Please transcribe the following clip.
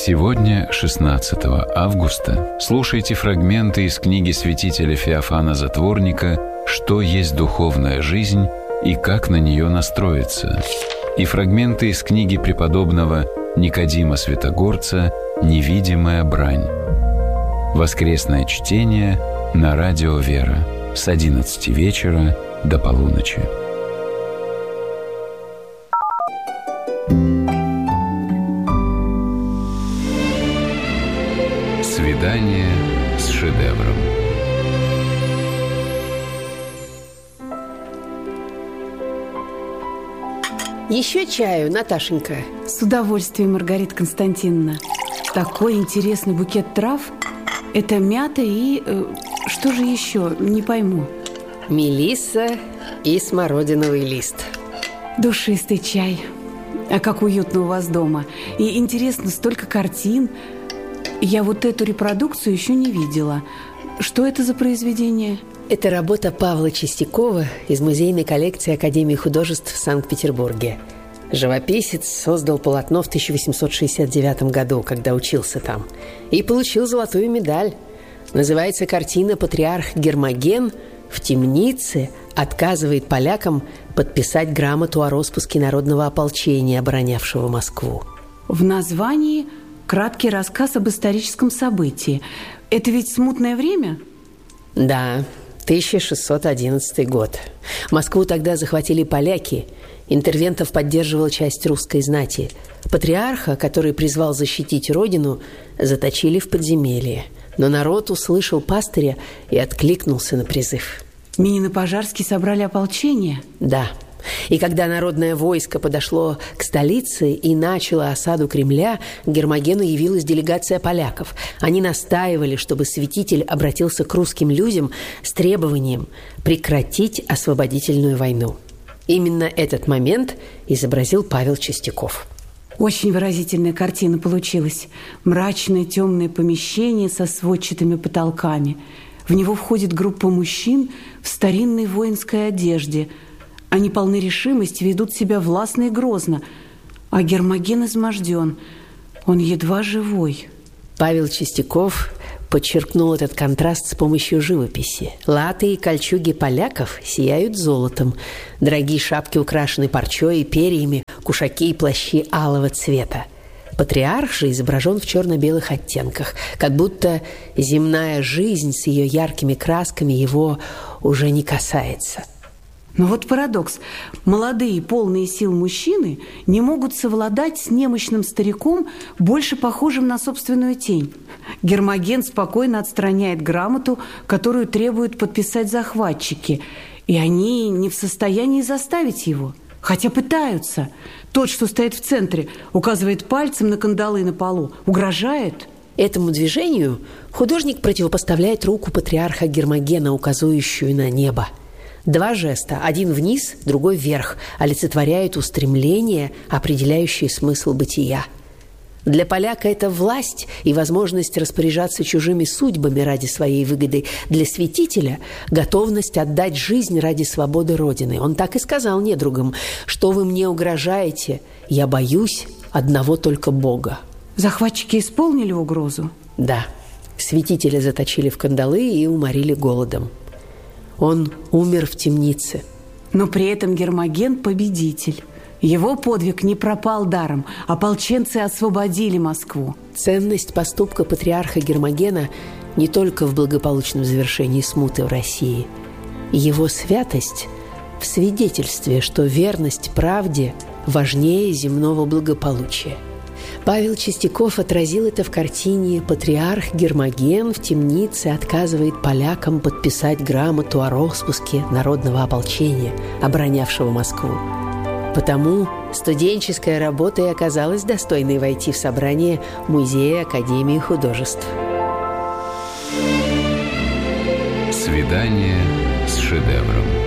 Сегодня, 16 августа, слушайте фрагменты из книги святителя Феофана Затворника «Что есть духовная жизнь и как на нее настроиться», и фрагменты из книги преподобного Никодима Святогорца «Невидимая брань». Воскресное чтение на радио «Вера» с 11 вечера до полуночи. Свидание с шедевром. Еще чаю, Наташенька? С удовольствием, Маргарита Константиновна. Такой интересный букет трав. Это мята и... что же еще? Не пойму. Мелисса и смородиновый лист. Душистый чай. А как уютно у вас дома. И интересно, столько картин. Я вот эту репродукцию еще не видела. Что это за произведение? Это работа Павла Чистякова из музейной коллекции Академии художеств в Санкт-Петербурге. Живописец создал полотно в 1869 году, когда учился там, и получил золотую медаль. Называется картина «Патриарх Гермоген в темнице отказывает полякам подписать грамоту о роспуске народного ополчения, оборонявшего Москву». В названии краткий рассказ об историческом событии. Это ведь смутное время? Да, 1611 год. Москву тогда захватили поляки. Интервентов поддерживала часть русской знати. Патриарха, который призвал защитить родину, заточили в подземелье. Но народ услышал пастыря и откликнулся на призыв. Минин и Пожарский собрали ополчение? Да. И когда народное войско подошло к столице и начало осаду Кремля, к Гермогену явилась делегация поляков. Они настаивали, чтобы святитель обратился к русским людям с требованием прекратить освободительную войну. Именно этот момент изобразил Павел Чистяков. Очень выразительная картина получилась. Мрачное темное помещение со сводчатыми потолками. В него входит группа мужчин в старинной воинской одежде. Они полны решимости, ведут себя властно и грозно. А Гермоген изможден. Он едва живой. Павел Чистяков подчеркнул этот контраст с помощью живописи. Латы и кольчуги поляков сияют золотом. Дорогие шапки украшены парчой и перьями, кушаки и плащи алого цвета. Патриарх же изображен в черно-белых оттенках, как будто земная жизнь с ее яркими красками его уже не касается. Но вот парадокс. Молодые, полные сил мужчины не могут совладать с немощным стариком, больше похожим на собственную тень. Гермоген спокойно отстраняет грамоту, которую требуют подписать захватчики. И они не в состоянии заставить его, хотя пытаются. Тот, что стоит в центре, указывает пальцем на кандалы на полу, угрожает. Этому движению художник противопоставляет руку патриарха Гермогена, указывающую на небо. Два жеста, один вниз, другой вверх, олицетворяют устремление, определяющее смысл бытия. Для поляка это власть и возможность распоряжаться чужими судьбами ради своей выгоды. Для святителя – готовность отдать жизнь ради свободы Родины. Он так и сказал недругам: «Что вы мне угрожаете? Я боюсь одного только Бога». Захватчики исполнили угрозу? Да. Святителя заточили в кандалы и уморили голодом. Он умер в темнице. Но при этом Гермоген – победитель. Его подвиг не пропал даром. Ополченцы освободили Москву. Ценность поступка патриарха Гермогена не только в благополучном завершении смуты в России. Его святость в свидетельстве, что верность правде важнее земного благополучия. Павел Чистяков отразил это в картине «Патриарх Гермоген в темнице отказывает полякам подписать грамоту о роспуске народного ополчения, оборонявшего Москву». Потому студенческая работа и оказалась достойной войти в собрание Музея Академии художеств. Свидание с шедевром.